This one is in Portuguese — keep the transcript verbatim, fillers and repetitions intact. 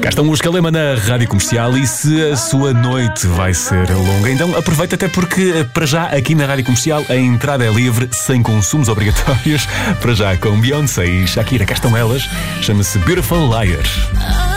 Cá estão os Calema na Rádio Comercial. E se a sua noite vai ser longa, então aproveita, até porque para já aqui na Rádio Comercial a entrada é livre, sem consumos obrigatórios. Para já com Beyoncé e Shakira, cá estão elas. Chama-se Beautiful Liar.